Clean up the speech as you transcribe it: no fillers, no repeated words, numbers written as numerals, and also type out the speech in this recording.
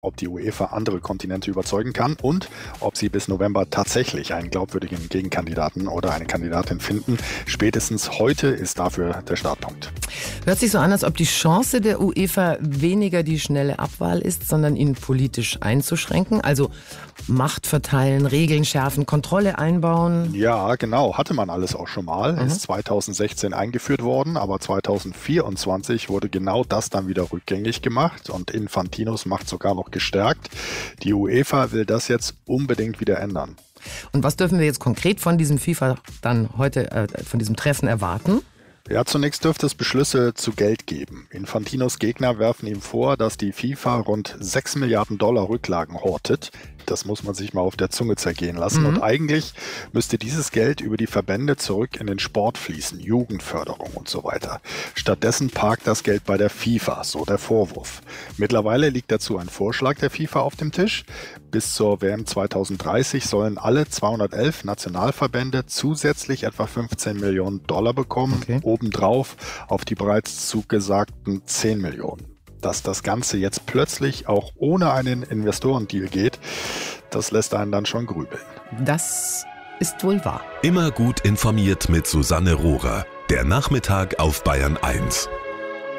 ob die UEFA andere Kontinente überzeugen kann und ob sie bis November tatsächlich einen glaubwürdigen Gegenkandidaten oder eine Kandidatin finden. Spätestens heute ist dafür der Startpunkt. Hört sich so an, als ob die Chance der UEFA weniger die schnelle Abwahl ist, sondern ihn politisch einzuschränken. Also Macht verteilen, Regeln schärfen, Kontrolle einbauen. Ja, genau. Hatte man alles auch schon mal. Ist 2016 eingeführt worden, aber 2024 wurde genau das dann wieder rückgängig gemacht und Infantinos Macht sogar noch gestärkt. Die UEFA will das jetzt unbedingt wieder ändern. Und was dürfen wir jetzt konkret von diesem FIFA dann heute, von diesem Treffen erwarten? Ja, zunächst dürfte es Beschlüsse zu Geld geben. Infantinos Gegner werfen ihm vor, dass die FIFA rund 6 Milliarden Dollar Rücklagen hortet. Das muss man sich mal auf der Zunge zergehen lassen. Und eigentlich müsste dieses Geld über die Verbände zurück in den Sport fließen, Jugendförderung und so weiter. Stattdessen parkt das Geld bei der FIFA, so der Vorwurf. Mittlerweile liegt dazu ein Vorschlag der FIFA auf dem Tisch. Bis zur WM 2030 sollen alle 211 Nationalverbände zusätzlich etwa 15 Millionen Dollar bekommen, obendrauf auf die bereits zugesagten 10 Millionen. Dass das Ganze jetzt plötzlich auch ohne einen Investorendeal geht, das lässt einen dann schon grübeln. Das ist wohl wahr. Immer gut informiert mit Susanne Rohrer. Der Nachmittag auf Bayern 1.